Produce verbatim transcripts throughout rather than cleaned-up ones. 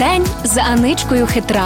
День з Аничкою Хитрак.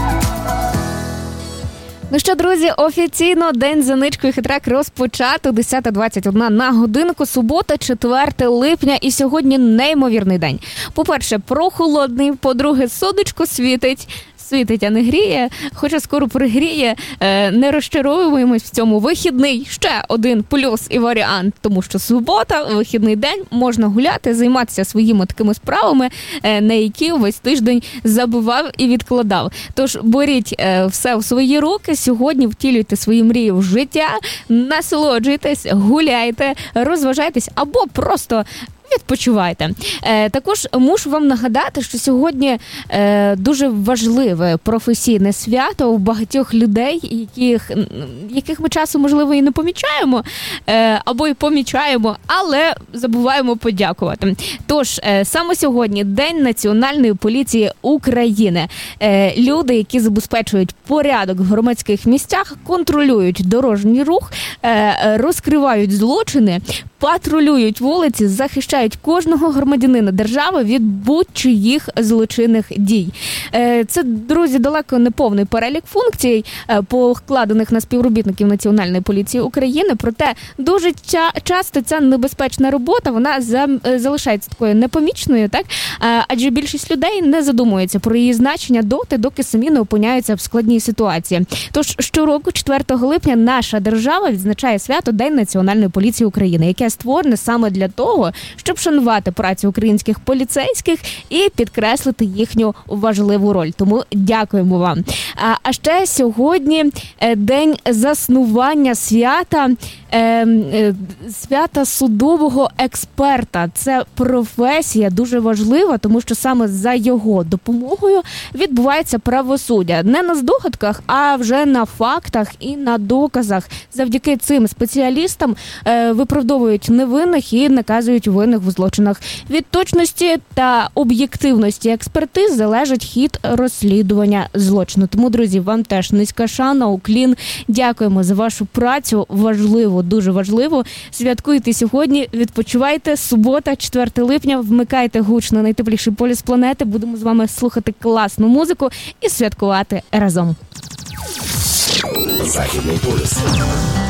Ну що, друзі, офіційно День з Аничкою Хитрак розпочато. десята двадцять одна на годинку, субота, четверте липня, і сьогодні неймовірний день. По-перше, прохолодний, по-друге, сонечко світить. Світить, а не гріє, хоча скоро пригріє. Не розчаровуємось в цьому. Вихідний, ще один плюс і варіант, тому що субота, вихідний день, можна гуляти, займатися своїми такими справами, на які весь тиждень забував і відкладав. Тож беріть все в свої руки, сьогодні втілюйте свої мрії в життя, насолоджуйтесь, гуляйте, розважайтесь або просто відпочивайте. Е, також мушу вам нагадати, що сьогодні е, дуже важливе професійне свято у багатьох людей, яких, яких ми часом, можливо, і не помічаємо, е, або і помічаємо, але забуваємо подякувати. Тож, е, саме сьогодні День Національної поліції України. Е, люди, які забезпечують порядок в громадських місцях, контролюють дорожній рух, е, розкривають злочини, патрулюють вулиці, захищають кожного громадянина держави від будь-чиїх злочинних дій. Це, друзі, далеко не повний перелік функцій, покладених на співробітників Національної поліції України, проте дуже часто ця небезпечна робота, вона залишається такою непомічною, так? Адже більшість людей не задумується про її значення доти, доки самі не опиняються в складній ситуації. Тож щороку, четвертого липня, наша держава відзначає свято День Національної поліції України, яке створене саме для того, щоб шанувати працю українських поліцейських і підкреслити їхню важливу роль. Тому дякуємо вам. А, а ще сьогодні день заснування свята, е, е, свята судового експерта. Це професія дуже важлива, тому що саме за його допомогою відбувається правосуддя. Не на здогадках, а вже на фактах і на доказах. Завдяки цим спеціалістам е, виправдовують невинних і наказують винних в злочинах. Від точності та об'єктивності експертиз залежить хід розслідування злочину. Тому, друзі, вам теж низька шана, уклін. Дякуємо за вашу працю. Важливо, дуже важливо. Святкуйте сьогодні, відпочивайте. Субота, четверте липня. Вмикайте гучно найтепліший полюс планети. Будемо з вами слухати класну музику і святкувати разом. Західний полюс.